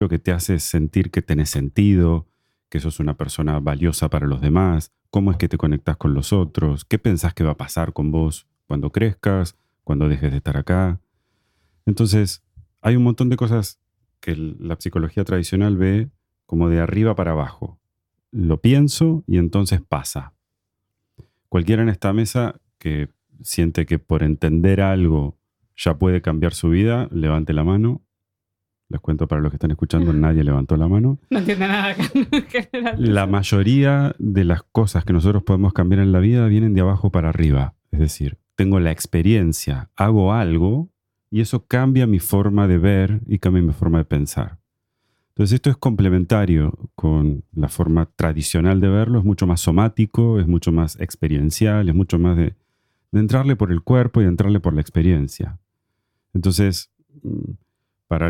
lo que te hace sentir que tenés sentido, que sos una persona valiosa para los demás, cómo es que te conectás con los otros, qué pensás que va a pasar con vos cuando crezcas, cuando dejes de estar acá. Entonces, hay un montón de cosas que la psicología tradicional ve como de arriba para abajo. Lo pienso y entonces pasa. Cualquiera en esta mesa que siente que por entender algo ya puede cambiar su vida, levante la mano. Les cuento para los que están escuchando, nadie levantó la mano. No entiende nada en general. La mayoría de las cosas que nosotros podemos cambiar en la vida vienen de abajo para arriba. Es decir, tengo la experiencia, hago algo y eso cambia mi forma de ver y cambia mi forma de pensar. Entonces esto es complementario con la forma tradicional de verlo, es mucho más somático, es mucho más experiencial, es mucho más de entrarle por el cuerpo y de entrarle por la experiencia. Entonces, para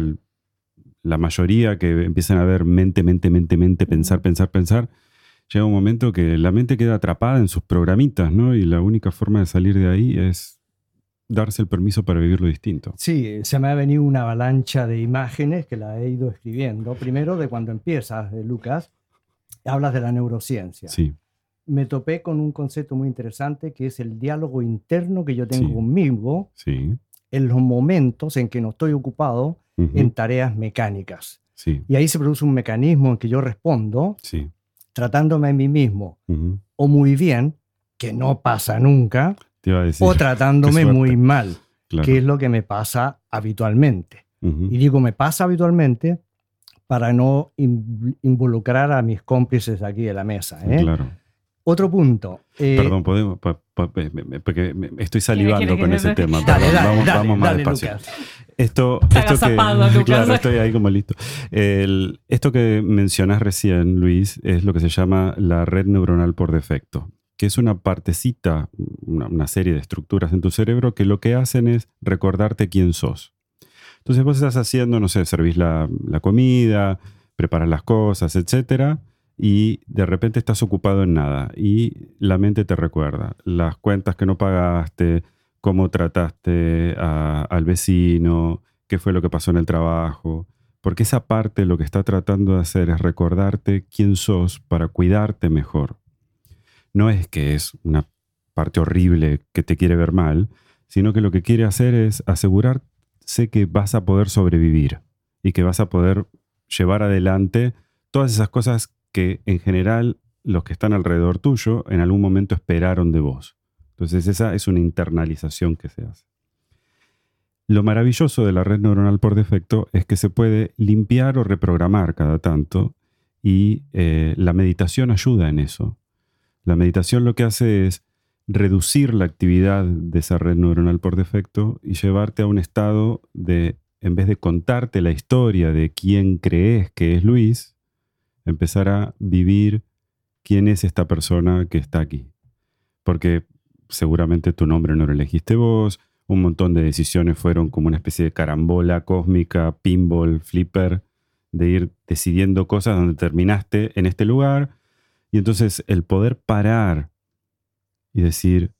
la mayoría que empiezan a ver mente, pensar, llega un momento que la mente queda atrapada en sus programitas, ¿no? Y la única forma de salir de ahí es darse el permiso para vivir lo distinto. Sí, se me ha venido una avalancha de imágenes que la he ido escribiendo. Primero, de cuando empiezas, Lucas, hablas de la neurociencia. Sí. Me topé con un concepto muy interesante que es el diálogo interno que yo tengo Sí. conmigo Sí. en los momentos en que no estoy ocupado en tareas mecánicas. Sí. Y ahí se produce un mecanismo en que yo respondo Sí. tratándome a mí mismo o muy bien, que no pasa nunca, Te iba a decir, o tratándome muy mal, claro. que es lo que me pasa habitualmente. Y digo me pasa habitualmente para no involucrar a mis cómplices aquí en la mesa. Claro. Otro punto. Perdón, podemos, porque estoy salivando con ese tema. Dale, vamos más dale, despacio. Lucas. Esto agazapado, que, Lucas. claro, estoy ahí como listo. Esto que mencionás recién, Luis, es lo que se llama la red neuronal por defecto, que es una partecita, una serie de estructuras en tu cerebro que lo que hacen es recordarte quién sos. Entonces vos estás haciendo, no sé, servís la comida, preparas las cosas, etcétera, y de repente estás ocupado en nada y la mente te recuerda las cuentas que no pagaste, cómo trataste al vecino, qué fue lo que pasó en el trabajo, porque esa parte lo que está tratando de hacer es recordarte quién sos para cuidarte mejor. No es que es una parte horrible que te quiere ver mal, sino que lo que quiere hacer es asegurarse que vas a poder sobrevivir y que vas a poder llevar adelante todas esas cosas que en general los que están alrededor tuyo en algún momento esperaron de vos. Entonces esa es una internalización que se hace. Lo maravilloso de la red neuronal por defecto es que se puede limpiar o reprogramar cada tanto y la meditación ayuda en eso. La meditación lo que hace es reducir la actividad de esa red neuronal por defecto y llevarte a un estado de, en vez de contarte la historia de quién crees que es Luis, empezar a vivir quién es esta persona que está aquí. Porque seguramente tu nombre no lo elegiste vos, un montón de decisiones fueron como una especie de carambola cósmica, pinball, flipper, de ir decidiendo cosas donde terminaste en este lugar. Y entonces el poder parar y decir,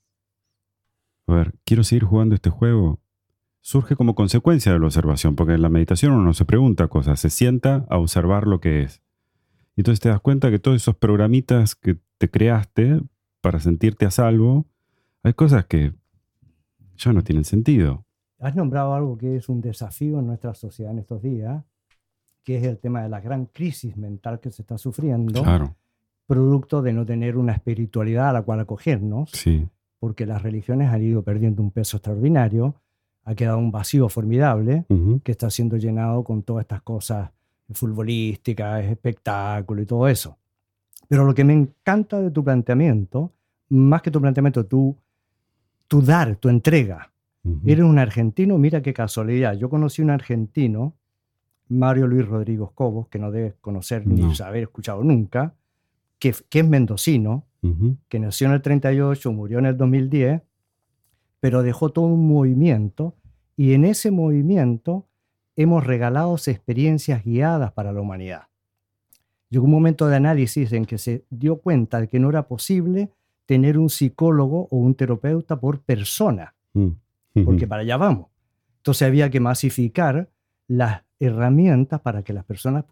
a ver, ¿quiero seguir jugando este juego? Surge como consecuencia de la observación, porque en la meditación uno no se pregunta cosas, se sienta a observar lo que es. Y entonces te das cuenta que todos esos programitas que te creaste para sentirte a salvo, hay cosas que ya no tienen sentido. Has nombrado algo que es un desafío en nuestra sociedad en estos días, que es el tema de la gran crisis mental que se está sufriendo, Claro. producto de no tener una espiritualidad a la cual acogernos, Sí. porque las religiones han ido perdiendo un peso extraordinario, ha quedado un vacío formidable que está siendo llenado con todas estas cosas futbolísticas, espectáculo y todo eso. Pero lo que me encanta de tu planteamiento, más que tu planteamiento, tu dar, tu entrega. Eres un argentino, mira qué casualidad. Yo conocí un argentino, Mario Luis Rodríguez Cobos, que no debes conocer ni haber escuchado nunca, que es mendocino, que nació en el 38, murió en el 2010, pero dejó todo un movimiento y en ese movimiento hemos regalado experiencias guiadas para la humanidad. Llegó un momento de análisis en que se dio cuenta de que no era posible tener un psicólogo o un terapeuta por persona, porque para allá vamos. Entonces había que masificar las herramientas para que las personas